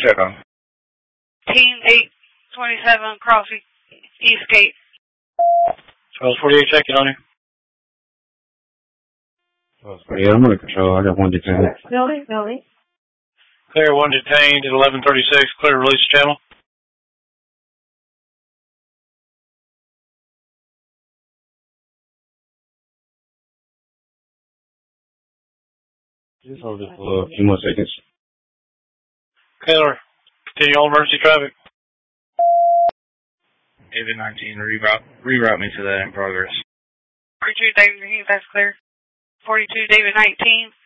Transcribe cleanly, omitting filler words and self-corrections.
Check on. Team 827 crossing East Gate. Charles 48 checking on you. Charles 48, I'm under control. I got one detained. Building. Clear one detained at 1136. Clear release channel. Just hold this for a few more seconds. Clear. Continue all emergency traffic. David 19, reroute me to that in progress. 42 David Green, that's clear. 42 David 19.